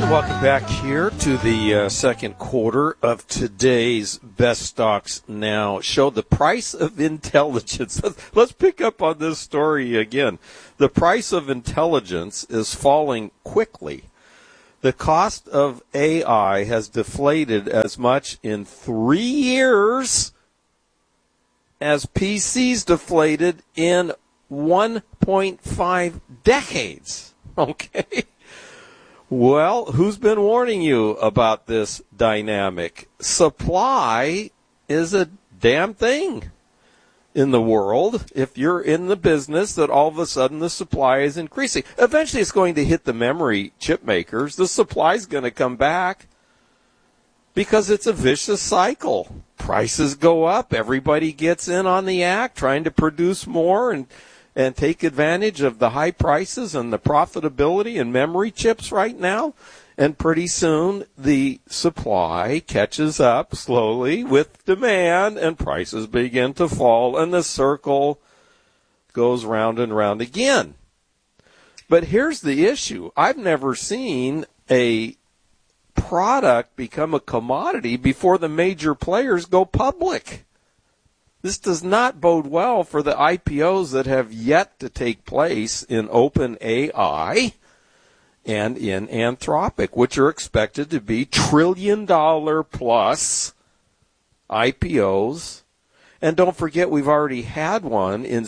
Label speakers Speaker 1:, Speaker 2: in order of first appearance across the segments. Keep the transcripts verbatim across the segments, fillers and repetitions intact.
Speaker 1: Welcome back here to the uh, second quarter of today's Best Stocks Now show. The price of intelligence. Let's pick up on this story again. The price of intelligence is falling quickly. The cost of A I has deflated as much in three years as P Cs deflated in one point five decades. Okay. Well, who's been warning you about this dynamic? Supply is a damn thing in the world. If you're in the business that all of a sudden the supply is increasing, eventually it's going to hit the memory chip makers. The supply is going to come back because it's a vicious cycle. Prices go up. Everybody gets in on the act, trying to produce more and and take advantage of the high prices and the profitability in memory chips right now. And pretty soon the supply catches up slowly with demand and prices begin to fall and the circle goes round and round again. But here's the issue. I've never seen a product become a commodity before the major players go public. This does not bode well for the I P Os that have yet to take place in OpenAI and in Anthropic, which are expected to be trillion dollar plus I P Os. And don't forget, we've already had one in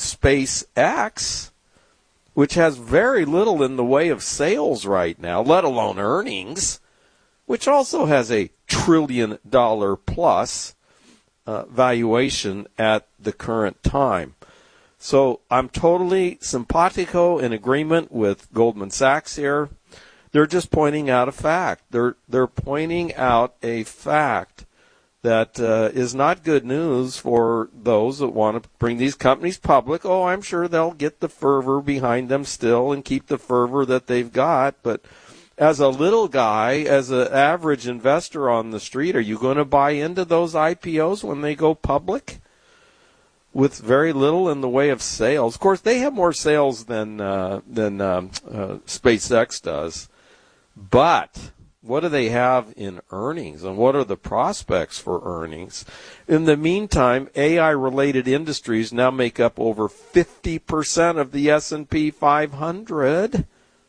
Speaker 1: SpaceX, which has very little in the way of sales right now, let alone earnings, which also has a trillion dollar plus Uh, valuation at the current time. So I'm totally simpatico in agreement with Goldman Sachs here. They're just pointing out a fact. They're they're pointing out a fact that uh, is not good news for those that want to bring these companies public. Oh, I'm sure they'll get the fervor behind them still and keep the fervor that they've got, but as a little guy, as an average investor on the street, are you going to buy into those I P Os when they go public with very little in the way of sales? Of course, they have more sales than uh, than um, uh, SpaceX does. But what do they have in earnings, and what are the prospects for earnings? In the meantime, A I-related industries now make up over fifty percent of the S and P five hundred.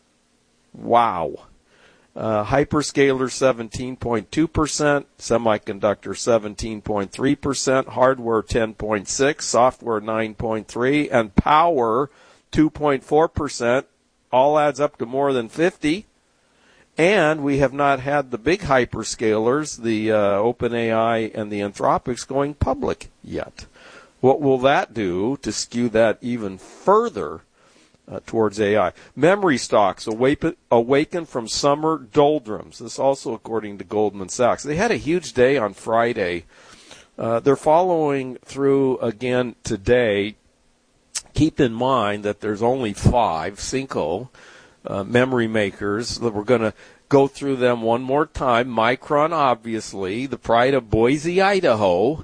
Speaker 1: Wow. Uh, hyperscaler seventeen point two percent, semiconductor seventeen point three percent, hardware ten point six, software nine point three, and power two point four percent. All adds up to more than fifty. And we have not had the big hyperscalers, the uh, OpenAI and the Anthropics, going public yet. What will that do to skew that even further Uh, towards A I? Memory stocks awaken, awaken from summer doldrums. This also according to Goldman Sachs. They had a huge day on Friday. Uh, they're following through again today. Keep in mind that there's only five Cinco uh, memory makers. That we're going to go through them one more time. Micron, obviously, the pride of Boise, Idaho,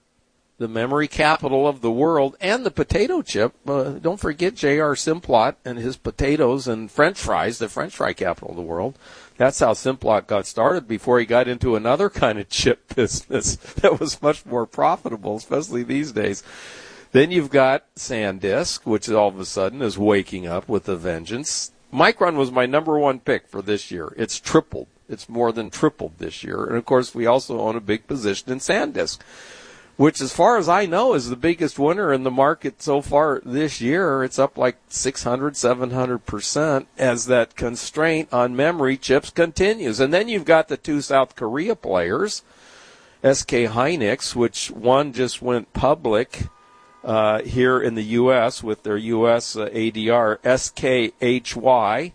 Speaker 1: the memory capital of the world, and the potato chip. Uh, don't forget J R. Simplot and his potatoes and French fries, the French fry capital of the world. That's how Simplot got started before he got into another kind of chip business that was much more profitable, especially these days. Then you've got SanDisk, which all of a sudden is waking up with a vengeance. Micron was my number one pick for this year. It's tripled. It's more than tripled this year. And, of course, we also own a big position in SanDisk, which, as far as I know, is the biggest winner in the market so far this year. It's up like six hundred, seven hundred percent as that constraint on memory chips continues. And then you've got the two South Korea players, S K Hynix, which one just went public uh, here in the U S with their U S uh, A D R, S K H Y.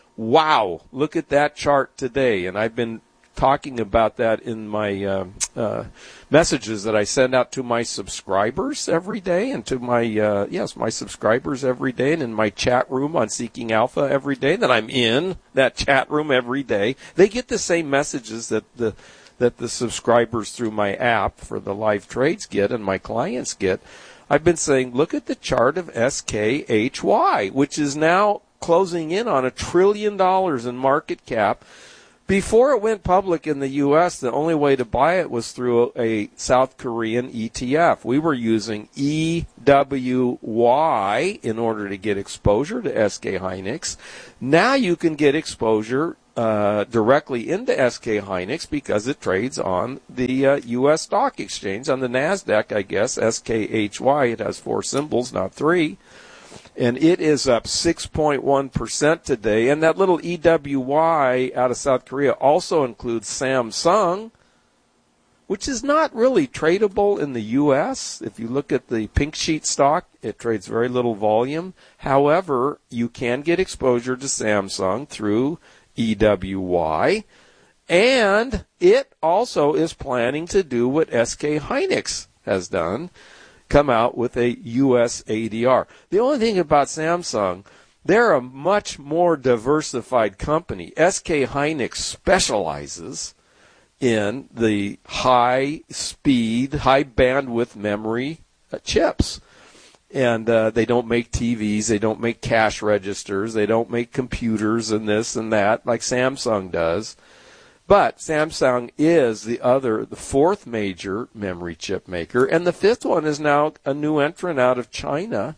Speaker 1: Wow, look at that chart today. And I've been talking about that in my uh, uh, messages that I send out to my subscribers every day, and to my uh, yes my subscribers every day, and in my chat room on Seeking Alpha every day. That I'm in that chat room every day. They get the same messages that the that the subscribers through my app for the live trades get and my clients get. I've been saying, look at the chart of S K H Y, which is now closing in on a trillion dollars in market cap. Before it went public in the U S, the only way to buy it was through a South Korean E T F. We were using E W Y in order to get exposure to S K Hynix. Now you can get exposure uh, directly into S K Hynix because it trades on the uh, U S stock exchange, on the NASDAQ, I guess, S K H Y. It has four symbols, not three. And it is up six point one percent today. And that little E W Y out of South Korea also includes Samsung, which is not really tradable in the U S. If you look at the pink sheet stock, it trades very little volume. However, you can get exposure to Samsung through E W Y. And it also is planning to do what S K Hynix has done, come out with a U S A D R. The only thing about Samsung, they're a much more diversified company. S K Hynix specializes in the high-speed, high-bandwidth memory uh, chips. And uh, they don't make T Vs, they don't make cash registers, they don't make computers and this and that like Samsung does. But Samsung is the other, the fourth major memory chip maker, and the fifth one is now a new entrant out of China,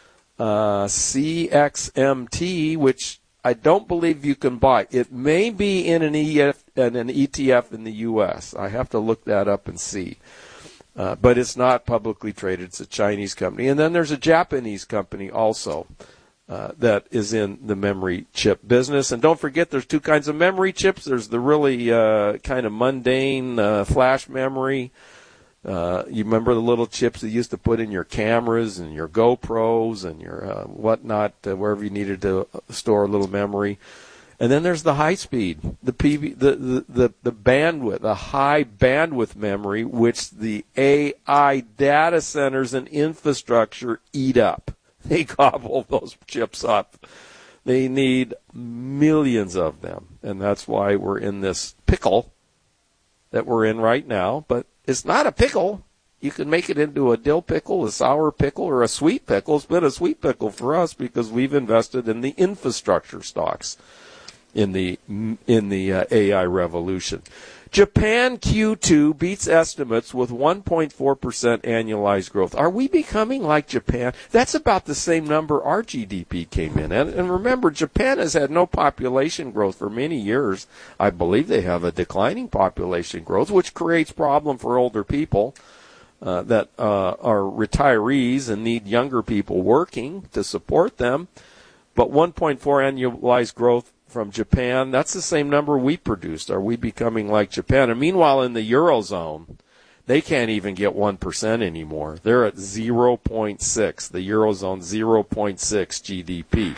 Speaker 1: uh, C X M T, which I don't believe you can buy. It may be in an, E F, in an E T F in the U S. I have to look that up and see. Uh, but it's not publicly traded. It's a Chinese company. And then there's a Japanese company also. Uh, that is in the memory chip business. And don't forget, there's two kinds of memory chips. There's the really uh, kind of mundane uh, flash memory. Uh, you remember the little chips that you used to put in your cameras and your GoPros and your uh, whatnot, uh, wherever you needed to store a little memory. And then there's the high speed, the P V, the, the, the, the bandwidth, the high bandwidth memory, which the A I data centers and infrastructure eat up. They gobble those chips up. They need millions of them. And that's why we're in this pickle that we're in right now. But it's not a pickle. You can make it into a dill pickle, a sour pickle, or a sweet pickle. It's been a sweet pickle for us because we've invested in the infrastructure stocks in the in the uh, A I revolution. Japan Q two beats estimates with one point four percent annualized growth. Are we becoming like Japan? That's about the same number our G D P came in at. And remember, Japan has had no population growth for many years. I believe they have a declining population growth, which creates problem for older people uh, that uh, are retirees and need younger people working to support them. But one point four annualized growth from Japan, that's the same number we produced. Are we becoming like Japan? And meanwhile, in the Eurozone, they can't even get one percent anymore. They're at zero point six. The Eurozone, zero point six G D P.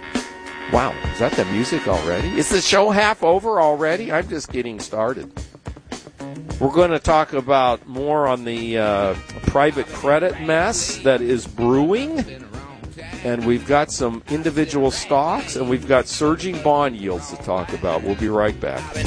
Speaker 1: Wow, is that the music already? Is the show half over already? I'm just getting started. We're going to talk about more on the uh, private credit mess that is brewing. And we've got some individual stocks, and we've got surging bond yields to talk about. We'll be right back.